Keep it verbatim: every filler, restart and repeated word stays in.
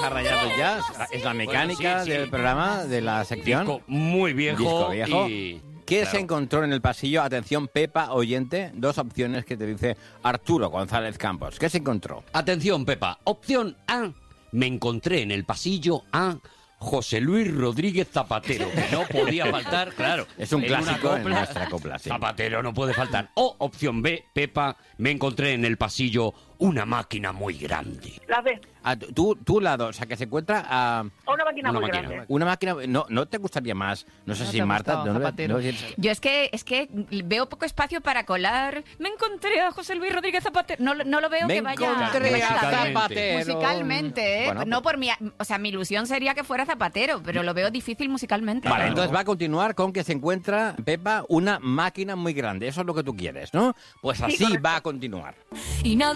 ha rayado el jazz. Es la mecánica Bueno, sí, sí. del programa, de la sección. Disco muy viejo. Disco viejo. Y... ¿Qué claro. se encontró en el pasillo? Atención, Pepa, oyente. Dos opciones que te dice Arturo González Campos. ¿Qué se encontró? Atención, Pepa. Opción A. Me encontré en el pasillo a José Luis Rodríguez Zapatero, que no podía faltar, claro. Es un en una clásico en copla, nuestra copla, sí. Zapatero no puede faltar. O opción B, Pepa, me encontré en el pasillo una máquina muy grande. La B. Ah, tú, tú lado, o sea, que se encuentra a Una máquina Una muy máquina. grande. una máquina. No, ¿no te gustaría más? No sé No si te Marta. gustaba, no, no, Zapatero. no, Yo es que es que veo poco espacio para colar. Me encontré a José Luis Rodríguez Zapatero. No, no lo veo Me que vaya, encontré que vaya a a la vez. Zapatero. Musicalmente, ¿eh? Bueno, no pues- por mi, o sea, mi ilusión sería que fuera Zapatero, pero lo veo difícil musicalmente. Vale, Claro. entonces va a continuar con que se encuentra, Pepa, una máquina muy grande. Eso es lo que tú quieres, ¿no? Pues así correcto. va a continuar. Y nada